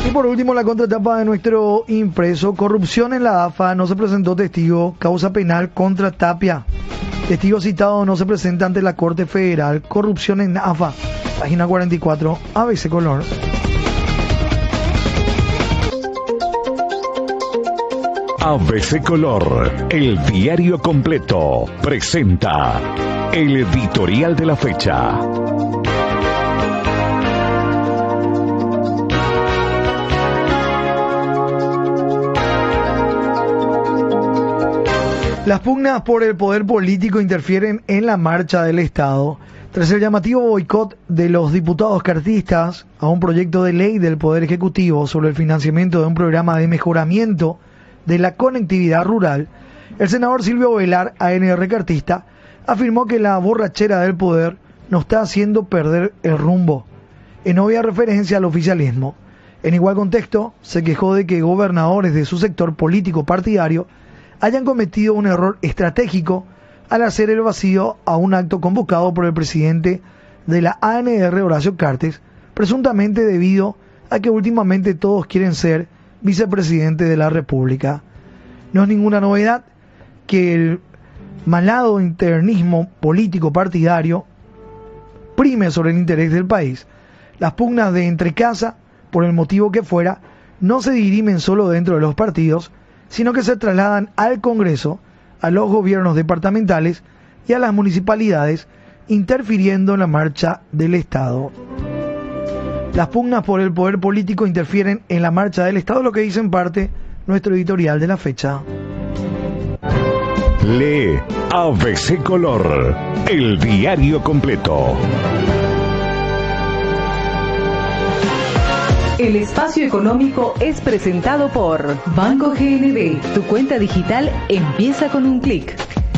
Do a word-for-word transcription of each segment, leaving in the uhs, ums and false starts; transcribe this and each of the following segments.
Y por último, la contratapa de nuestro impreso: corrupción en la A F A, no se presentó testigo, causa penal contra Tapia. Testigo citado no se presenta ante la Corte Federal, corrupción en A F A. Página cuarenta y cuatro, A B C Color. A B C Color, el diario completo, presenta el editorial de la fecha. Las pugnas por el poder político interfieren en la marcha del Estado. Tras el llamativo boicot de los diputados cartistas a un proyecto de ley del Poder Ejecutivo sobre el financiamiento de un programa de mejoramiento de la conectividad rural, el senador Silvio Velar, A N R cartista, afirmó que la borrachera del poder nos está haciendo perder el rumbo, en obvia referencia al oficialismo. En igual contexto, se quejó de que gobernadores de su sector político partidario hayan cometido un error estratégico al hacer el vacío a un acto convocado por el presidente de la A N R, Horacio Cartes, presuntamente debido a que últimamente todos quieren ser vicepresidente de la República. No es ninguna novedad que el malado internismo político partidario prime sobre el interés del país. Las pugnas de entrecasa, por el motivo que fuera, no se dirimen solo dentro de los partidos, sino que se trasladan al Congreso, a los gobiernos departamentales y a las municipalidades, interfiriendo en la marcha del Estado. Las pugnas por el poder político interfieren en la marcha del Estado, lo que dice en parte nuestro editorial de la fecha. Lee A B C Color, el diario completo. El espacio económico es presentado por Banco G N B. Tu cuenta digital empieza con un clic.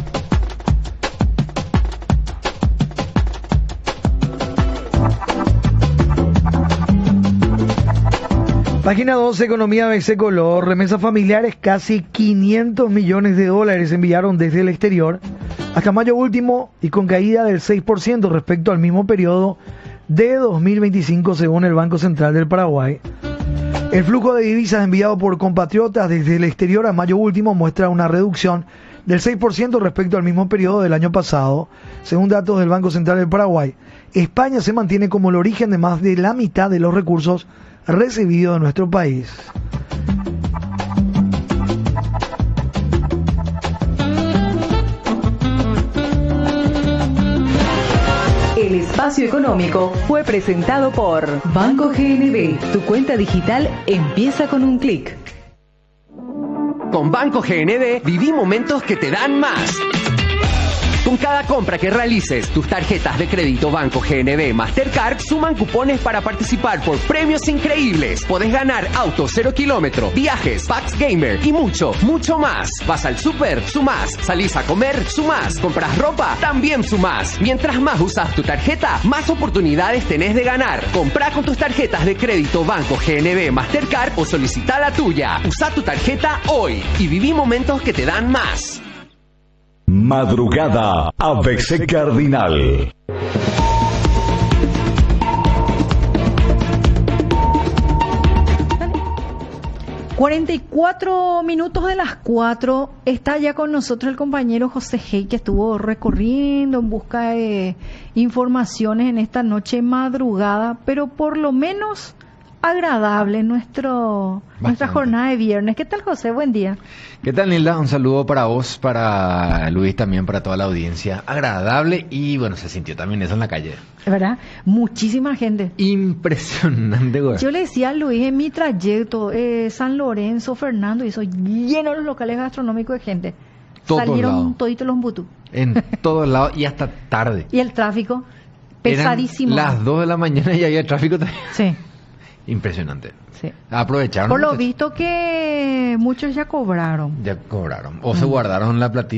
Página doce, Economía A B C Color. Remesas familiares, casi quinientos millones de dólares enviaron desde el exterior hasta mayo último, y con caída del seis por ciento respecto al mismo periodo de dos mil veinticinco, según el Banco Central del Paraguay. El flujo de divisas enviado por compatriotas desde el exterior a mayo último muestra una reducción del seis por ciento respecto al mismo periodo del año pasado, según datos del Banco Central del Paraguay. España se mantiene como el origen de más de la mitad de los recursos recibidos de nuestro país. El espacio económico fue presentado por Banco G N B. Tu cuenta digital empieza con un clic. Con Banco G N B viví momentos que te dan más. Con cada compra que realices, tus tarjetas de crédito Banco G N B Mastercard suman cupones para participar por premios increíbles. Podés ganar autos cero kilómetro, viajes, packs gamer y mucho, mucho más. Vas al súper, sumás. Salís a comer, sumás. Compras ropa, también sumás. Mientras más usas tu tarjeta, más oportunidades tenés de ganar. Comprá con tus tarjetas de crédito Banco G N B Mastercard o solicita la tuya. Usá tu tarjeta hoy y viví momentos que te dan más. Madrugada A B C Cardinal. cuarenta y cuatro minutos de las cuatro. Está ya con nosotros el compañero José Hey, que estuvo recorriendo en busca de informaciones en esta noche madrugada, pero por lo menos agradable nuestro nuestra jornada de viernes. ¿Qué tal, José? Buen día. ¿Qué tal, Nilda? Un saludo para vos, para Luis, también para toda la audiencia. Agradable, y bueno, se sintió también eso en la calle. ¿Verdad? Muchísima gente. Impresionante, güey. Yo le decía a Luis, en mi trayecto, eh, San Lorenzo, Fernando, y eso lleno los locales gastronómicos de gente. Todos Salieron lados. toditos los mbutú. En todos lados y hasta tarde. Y el tráfico, pesadísimo. Eran las dos de la mañana y había tráfico también. Sí. Impresionante. Sí. Aprovecharon. Por lo visto que muchos ya cobraron. Ya cobraron. O mm. se guardaron la platita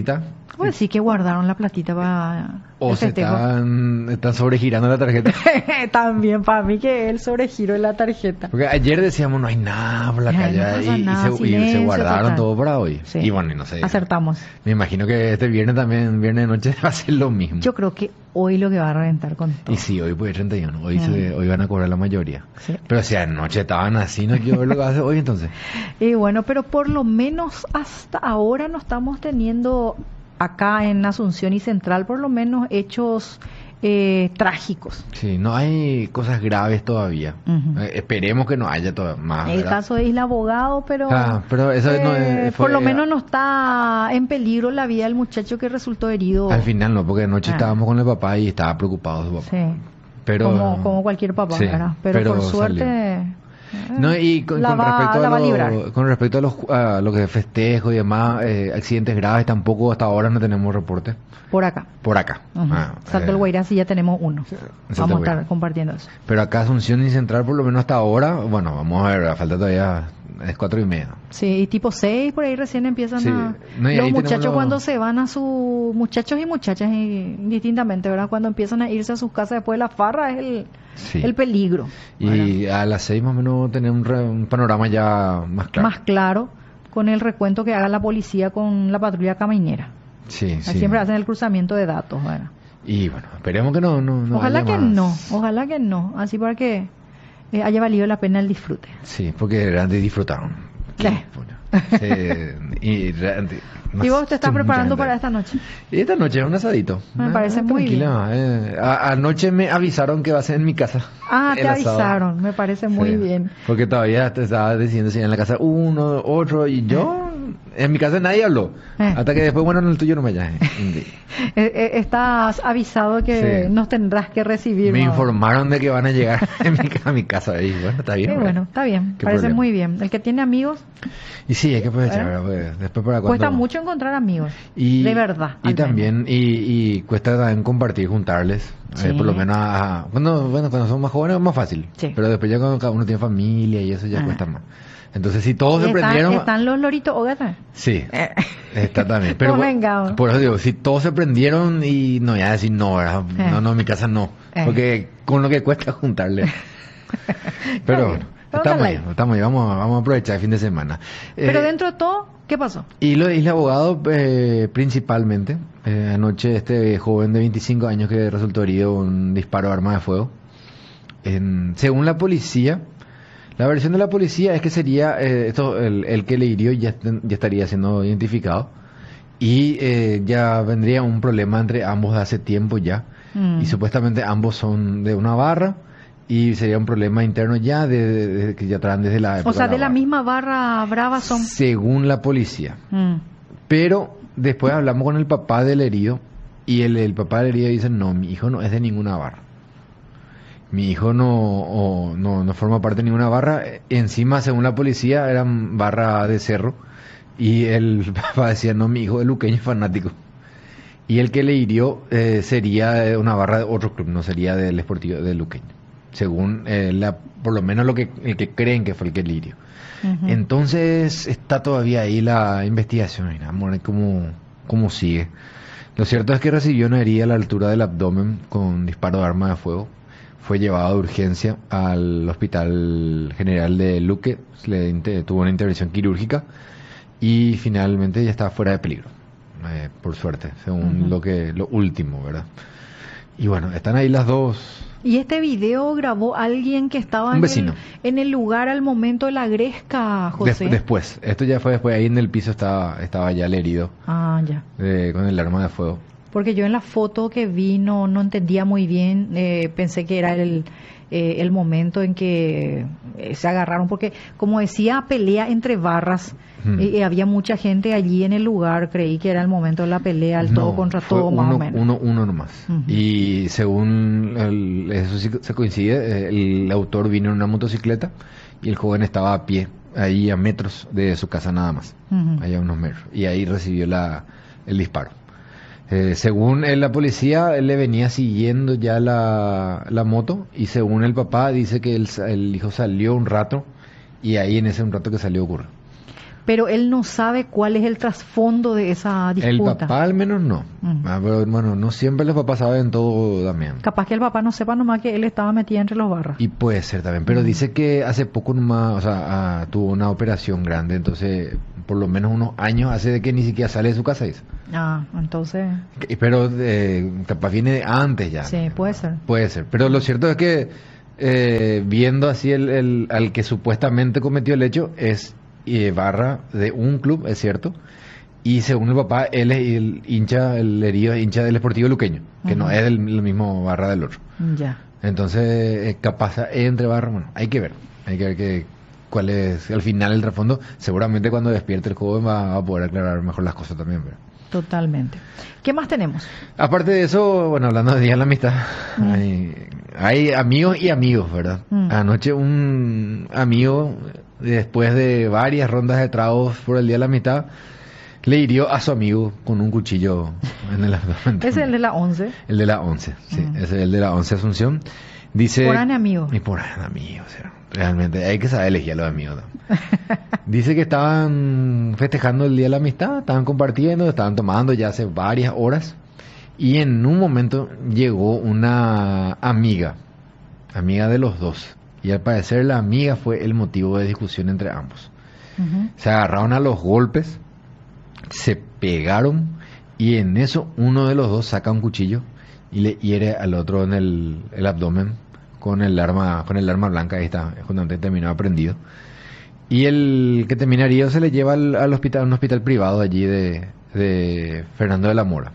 Pues sí que guardaron la platita para O el se festejo. están, están sobregirando la tarjeta. También para mí que él sobregiro en la tarjeta. Porque ayer decíamos no hay nada por la Ay, calle no pasa y, y nada, se, y se silencio guardaron total. todo para hoy. Sí. Y bueno, y no sé. Acertamos. Me imagino que este viernes también, viernes de noche, va a ser lo mismo. Yo creo que hoy lo que va a reventar con todo. Y sí, hoy pues treinta y uno, hoy, Mm. se, hoy van a cobrar la mayoría. Sí. Pero si anoche estaban así, no quiero ver lo que hace hoy entonces. Y bueno, pero por lo menos hasta ahora no estamos teniendo acá en Asunción y Central por lo menos hechos eh, trágicos. Sí, no hay cosas graves todavía. Ujú. Eh, esperemos que no haya todavía más. El ¿verdad? caso de Isla Abogado, pero, Ah, pero eso no eh, es- fue- por lo menos no está en peligro la vida del muchacho que resultó herido. Al final no, porque anoche Ah. estábamos con el papá y estaba preocupado su papá. Sí. Pero, como, como cualquier papá, sí, ¿verdad? Pero, pero por suerte... salió. eh, No, y con, la con va- respecto, la a va a lo, librar. con respecto a, los, a lo que es festejo y demás, eh, accidentes graves tampoco hasta ahora no tenemos reporte. Por acá. Por acá. Ujú. Ah, Salto eh, el Guairá sí ya tenemos uno. Salto Vamos el a Guairá. estar compartiendo eso. Pero acá Asunción y Central, por lo menos hasta ahora, bueno, vamos a ver, falta todavía, es cuatro y media. Sí, y tipo seis por ahí recién empiezan Sí. a... No, y los ahí muchachos tenemos los- cuando se van a sus... Muchachos y muchachas y- indistintamente, ¿verdad? Cuando empiezan a irse a sus casas después de la farra es el, Sí. el peligro. Y a las seis más o menos tener un, re- un panorama ya más ¿verdad? claro. Más claro con el recuento que haga la policía con la patrulla caminera. Sí, sí. Siempre hacen el cruzamiento de datos, ¿verdad? Y bueno, esperemos que no, no, no ojalá haya que más. no, ojalá que no. Así para que eh, haya valido la pena el disfrute. Sí, porque realmente disfrutaron. ¿Qué? Bueno, sí, y realmente- ¿Y vos te estás mucha preparando gente. para esta noche? Y esta noche es un asadito. Me Ah, parece muy tranquila, eh. A- anoche me avisaron que va a ser en mi casa. Ah, el te asado. avisaron, me parece muy Sí, bien. Porque todavía te estaba diciendo si en la casa uno, otro, y yo, en mi casa nadie habló. Eh. Hasta que después, bueno, en el tuyo no me llames. Eh, eh, estás avisado que Sí. nos tendrás que recibir. Me ¿no? informaron de que van a llegar en mi ca- a mi casa. Y bueno, está bien. Qué ¿verdad? bueno, está bien, ¿Qué parece problema? muy bien. El que tiene amigos, Y sí, hay que aprovechar, ¿Eh? ¿verdad? Porque después para cuando... cuesta mucho encontrar amigos. Y, de verdad. Y al también, y, y cuesta también compartir, juntarles. Sí. eh, por lo menos, a, a- cuando, bueno, cuando son más jóvenes es más fácil. Sí. Pero después ya cuando cada uno tiene familia y eso ya Ah. cuesta más. Entonces, si todos se Están, prendieron... están los loritos Ogata. Sí, Eh. está también. Pero Pues por- venga. por eso digo, si todos se prendieron y no, ya decir no, ¿verdad? Eh. No, no, en mi casa no. Eh. Porque con lo que cuesta juntarle. Pero bien. bueno, Vamos estamos al ahí, aire. estamos ahí, vamos, vamos a aprovechar el fin de semana. Pero Eh, dentro de todo, ¿qué pasó? Y lo y el abogado, eh, principalmente, eh, anoche este joven de veinticinco años que resultó herido con un disparo de arma de fuego. En- según la policía, la versión de la policía es que sería, eh, esto, el, el que le hirió ya, est- ya estaría siendo identificado y eh, ya vendría un problema entre ambos de hace tiempo ya. Mm. Y supuestamente ambos son de una barra y sería un problema interno ya de, de- de- que ya traen desde la época O sea, de la barra. misma barra brava son. Según la policía. Mm. Pero después hablamos con el papá del herido y el, el papá del herido dice, no, mi hijo no es de ninguna barra. Mi hijo no, o- no, no forma parte de ninguna barra. Encima, según la policía, eran barra de cerro. Y el papá decía, no, mi hijo es luqueño fanático. Y el que le hirió eh, sería de una barra de otro club, no sería del Esportivo de Luqueño. Según, eh, la, por lo menos lo que, el que creen que fue el que le hirió. Ujú. Entonces está todavía ahí la investigación, mira, vamos a ver cómo, cómo sigue. Lo cierto es que recibió una herida a la altura del abdomen con disparo de arma de fuego. Fue llevado de urgencia al Hospital General de Luque, le inte- tuvo una intervención quirúrgica y finalmente ya está fuera de peligro, eh, por suerte, según Ujú. lo que lo último, ¿verdad? Y bueno, están ahí las dos. Y este video grabó alguien que estaba Un en vecino. el, en el lugar al momento de la gresca, Des- José. después, esto ya fue después, ahí en el piso estaba, estaba ya el herido. Ah, ya. Eh, con el arma de fuego. Porque yo en la foto que vi no, no entendía muy bien, eh, pensé que era el, eh, el momento en que eh, se agarraron, porque como decía, pelea entre barras, Hmm. eh, eh, había mucha gente allí en el lugar, creí que era el momento de la pelea, el todo No, contra fue todo, uno, más o menos. Uno, uno nomás. Ujú. Y según el- eso sí se coincide, eh, el autor vino en una motocicleta y el joven estaba a pie, ahí a metros de su casa nada más, Ujú. allá a unos metros. Y ahí recibió la, el disparo. Eh, según eh, la policía, él le venía siguiendo ya la, la moto y según el papá dice que el, sa- el hijo salió un rato y ahí en ese un rato que salió ocurrió. Pero él no sabe cuál es el trasfondo de esa disputa. El papá al menos no. Mm. Ah, pero bueno, no siempre los papás saben todo también. Capaz que el papá no sepa nomás que él estaba metido entre los barras. Y puede ser también, pero Mm. dice que hace poco nomás, o sea, ah, tuvo una operación grande, entonces por lo menos unos años hace de que ni siquiera sale de su casa, dice. Ah, entonces... Que- Pero eh, capaz viene de antes ya. Sí, puede ser. Puede ser, pero lo cierto es que eh, viendo así el, el al que supuestamente cometió el hecho es eh, barra de un club, es cierto, y según el papá, él es el hincha, el herido es hincha del Sportivo Luqueño, que Ujú. no es del, el mismo barra del otro. Ya. Entonces, eh, capaz entre barra, bueno, hay que ver, hay que ver que, cuál es al final el trasfondo. Seguramente cuando despierte el joven va a poder aclarar mejor las cosas también. Pero. Totalmente. ¿Qué más tenemos? Aparte de eso, bueno, hablando de Día de la Amistad, Mm. hay, hay amigos y amigos, ¿verdad? Mm. Anoche un amigo, después de varias rondas de tragos por el Día de la Amistad, le hirió a su amigo con un cuchillo en el abdomen. Es el de la once. El de la once, sí, Mm. es el de la once Asunción. Dice... Por ahí, amigo. Y por ahí, amigo, o sea, realmente hay que saber elegir a los amigos, ¿no? Dice que estaban festejando el Día de la Amistad, estaban compartiendo, estaban tomando ya hace varias horas y en un momento llegó una amiga, amiga de los dos, y al parecer la amiga fue el motivo de discusión entre ambos. Ujú. Se agarraron a los golpes, se pegaron y en eso uno de los dos saca un cuchillo y le hiere al otro en el, el abdomen con el arma con el arma blanca. Ahí está, justamente terminaba prendido. Y el que termina herido se le lleva al, al hospital, a un hospital privado allí de, de Fernando de la Mora.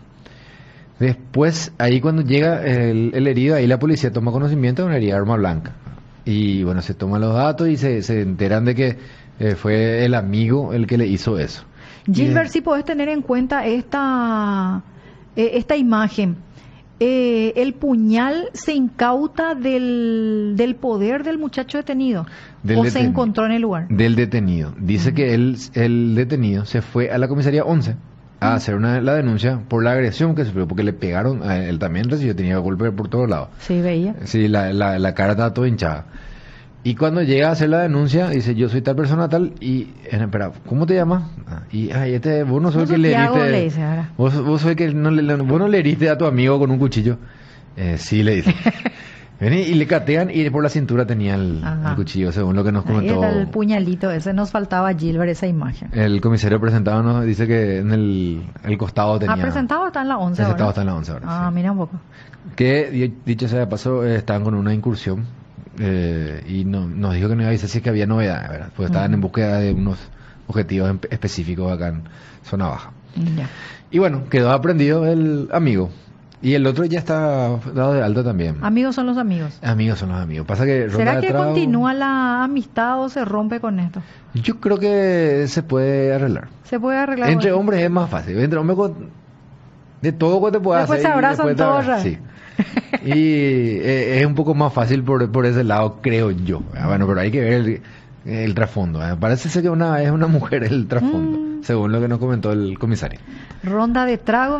Después, ahí cuando llega el, el herido, ahí la policía toma conocimiento de una herida de arma blanca. Y bueno, se toman los datos y se, se enteran de que eh, fue el amigo el que le hizo eso. Gilbert, Y, si podés tener en cuenta esta, eh, esta imagen. Eh, el puñal se incauta del, del poder del muchacho detenido. Del o se detenido. encontró en el lugar. Del detenido. Dice que él, el detenido se fue a la comisaría once a hacer una, la denuncia por la agresión que sufrió, porque le pegaron, a él también recibió, tenía golpes por todos lados. Sí, veía. Sí, la, la, la cara estaba toda hinchada. Y cuando llega a hacer la denuncia, dice, yo soy tal persona tal, y, eh, espera, ¿cómo te llamas? Ah, y, ay, este, vos no sos el que le Santiago heriste, le dice ahora. vos, vos sos el que no le, vos no le heriste a tu amigo con un cuchillo. Eh, sí, le dice. Vení, y le catean y por la cintura tenía el, Ajá. el cuchillo, según lo que nos Ahí comentó. está el puñalito ese. Nos faltaba a Gilbert esa imagen. El comisario presentado nos dice que en el, el costado tenía... ¿Ha presentado o está en la once ahora? Presentado está en la once ahora, Ah, sí. mira un poco. Que, di- dicho sea de paso, eh, estaban con una incursión eh, y no, nos dijo que no iba a avisar si es que había novedades, ¿verdad? Pues estaban Ujú. en búsqueda de unos objetivos en- específicos acá en zona baja. Ya. Y bueno, quedó aprendido el amigo. Y el otro ya está dado de alta también. Amigos son los amigos. Amigos son los amigos. Pasa que ronda ¿Será de que trago- continúa la amistad o se rompe con esto? Yo creo que se puede arreglar. Se puede arreglar. Entre bueno. hombres es más fácil. Entre hombres con- de todo cuando te puedes Después hacer. se y abrazan después te todos, abrazan, sí. Y eh, es un poco más fácil por, por ese lado, creo yo. Ah, Bueno, pero hay que ver el, el trasfondo. ¿eh? Parece ser que una, es una mujer el trasfondo, Mm. según lo que nos comentó el comisario. Ronda de trago.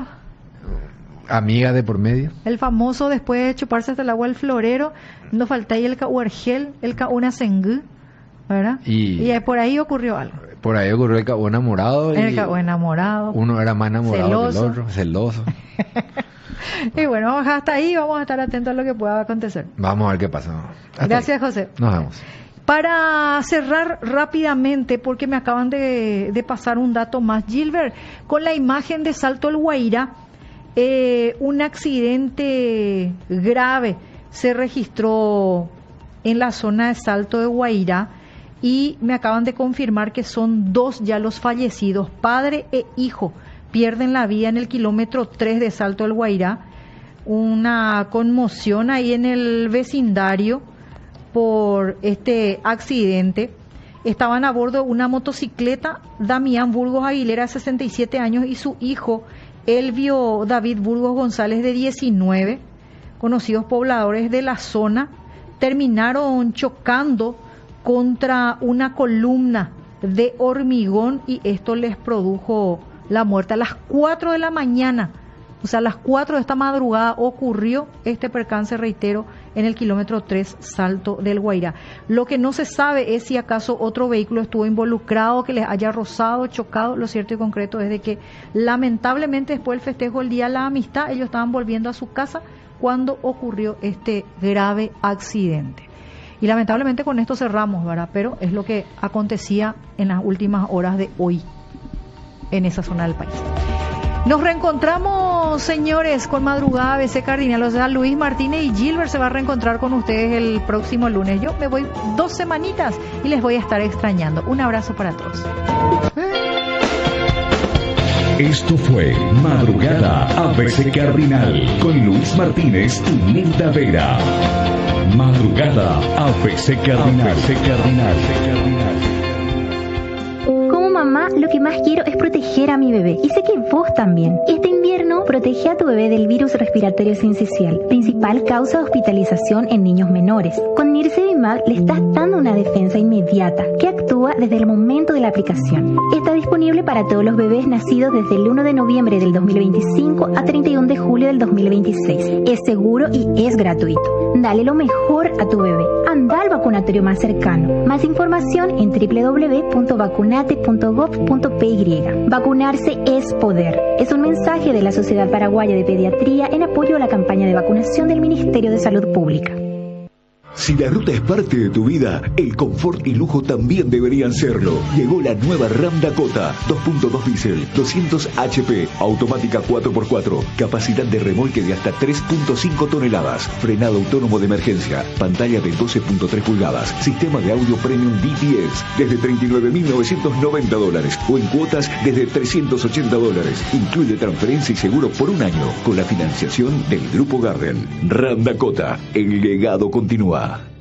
Amiga de por medio. El famoso, después de chuparse hasta el agua el florero, no falta ahí el cahuargel, el cauna sengú, ¿verdad? Y- Y ahí por ahí ocurrió algo. Por ahí ocurrió el cabo enamorado. Y El cabo enamorado. uno era más enamorado Celoso. que el otro, celoso. Y bueno, vamos hasta ahí, vamos a estar atentos a lo que pueda acontecer. Vamos a ver qué pasa. Hasta Gracias, ahí. José. Nos vemos. Para cerrar rápidamente, porque me acaban de, de pasar un dato más, Gilbert, con la imagen de Salto el Guairá, eh, un accidente grave se registró en la zona de Salto de Guairá y me acaban de confirmar que son dos ya los fallecidos, padre e hijo, pierden la vida en el kilómetro tres de Salto del Guairá. Una conmoción ahí en el vecindario por este accidente. Estaban a bordo de una motocicleta Damián Burgos Aguilera, sesenta y siete años, y su hijo Elvio David Burgos González, de diecinueve, conocidos pobladores de la zona. Terminaron chocando contra una columna de hormigón y esto les produjo la muerte. A las cuatro de la mañana, o sea, a las cuatro de esta madrugada ocurrió este percance, reitero, en el kilómetro tres, Salto del Guairá. Lo que no se sabe es si acaso otro vehículo estuvo involucrado, que les haya rozado, chocado. Lo cierto y concreto es de que lamentablemente después del festejo del Día de la Amistad, ellos estaban volviendo a su casa cuando ocurrió este grave accidente. Y lamentablemente con esto cerramos, ¿verdad? Pero es lo que acontecía en las últimas horas de hoy en esa zona del país. Nos reencontramos, señores, con Madrugada A B C Cardinal. O sea, Luis Martínez y Gilbert se va a reencontrar con ustedes el próximo lunes. Yo me voy dos semanitas y les voy a estar extrañando. Un abrazo para todos. Esto fue Madrugada A B C Cardinal con Luis Martínez y Nilda Vera. Madrugada A B C Cardinal. A B C Cardinal. Como mamá, lo que más quiero es proteger a mi bebé. Y sé que vos también. Este invierno, protege a tu bebé del virus respiratorio sincicial, principal causa de hospitalización en niños menores. Con Nirsevimab le estás dando una defensa inmediata que actúa desde el momento de la aplicación. Está disponible para todos los bebés nacidos desde el uno de noviembre del dos mil veinticinco a treinta y uno de julio del dos mil veintiséis. Es seguro y es gratuito. Dale lo mejor a tu bebé. Anda al vacunatorio más cercano. Más información en doble u doble u doble u punto vacunate punto gov punto pe y. Vacunarse es poder. Es un mensaje de la Sociedad Paraguaya de Pediatría en apoyo a la campaña de vacunación del Ministerio de Salud Pública. Si la ruta es parte de tu vida, el confort y lujo también deberían serlo. Llegó la nueva Ram Dakota, dos punto dos diésel, doscientos hache pe, automática cuatro por cuatro, capacidad de remolque de hasta tres punto cinco toneladas, frenado autónomo de emergencia, pantalla de doce punto tres pulgadas, sistema de audio premium D T S, desde treinta y nueve mil novecientos noventa dólares o en cuotas desde trescientos ochenta dólares. Incluye transferencia y seguro por un año con la financiación del Grupo Garden. Ram Dakota, el legado continúa.